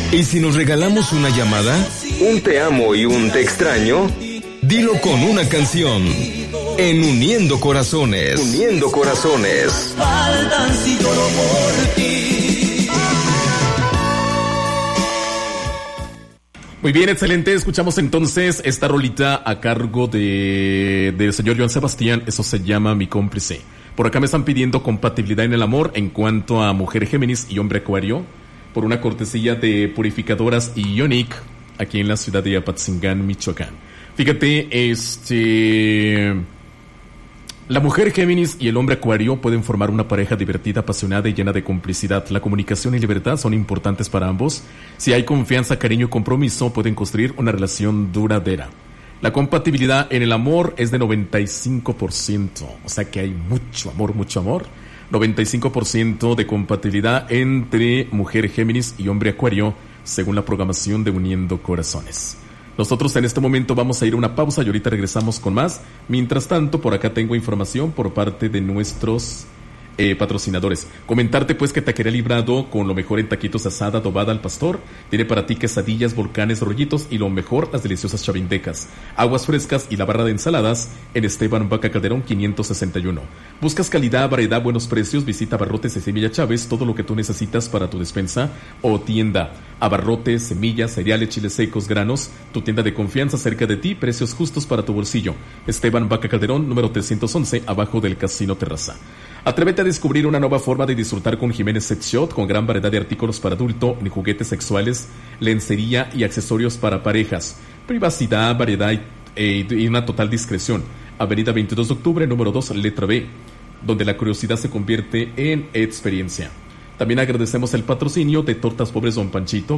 ¿Y si nos regalamos una llamada? ¿Un te amo y un te extraño? Dilo con una canción. En Uniendo Corazones. Uniendo Corazones. Faltan si lloro por ti. Muy bien, excelente. Escuchamos entonces esta rolita a cargo del señor Joan Sebastián. Eso se llama Mi Cómplice. Por acá me están pidiendo compatibilidad en el amor en cuanto a mujer Géminis y hombre Acuario, por una cortesía de Purificadoras Ionic, aquí en la ciudad de Apatzingán, Michoacán. Fíjate, la mujer Géminis y el hombre Acuario pueden formar una pareja divertida, apasionada y llena de complicidad. La comunicación y libertad son importantes para ambos. Si hay confianza, cariño y compromiso, pueden construir una relación duradera. La compatibilidad en el amor es de 95%, o sea que hay mucho amor, 95% de compatibilidad entre mujer Géminis y hombre Acuario, según la programación de Uniendo Corazones. Nosotros en este momento vamos a ir a una pausa y ahorita regresamos con más. Mientras tanto, por acá tengo información por parte de nuestros patrocinadores. Comentarte pues que Taquería Librado, con lo mejor en taquitos, asada, adobada al pastor, tiene para ti quesadillas, volcanes, rollitos y lo mejor, las deliciosas chavindecas, aguas frescas y la barra de ensaladas en Esteban Vaca Calderón 561. ¿Buscas calidad, variedad, buenos precios? Visita Abarrotes de Semilla Chávez, todo lo que tú necesitas para tu despensa o tienda. Abarrotes, semillas, cereales, chiles secos, granos, tu tienda de confianza cerca de ti, precios justos para tu bolsillo. Esteban Vaca Calderón, número 311, abajo del Casino Terraza. Atrévete a descubrir una nueva forma de disfrutar con Jiménez Sex Shop, con gran variedad de artículos para adulto, en juguetes sexuales, lencería y accesorios para parejas. Privacidad, variedad y una total discreción. Avenida 22 de octubre, número 2, letra B, donde la curiosidad se convierte en experiencia. También agradecemos el patrocinio de Tortas Pobres Don Panchito,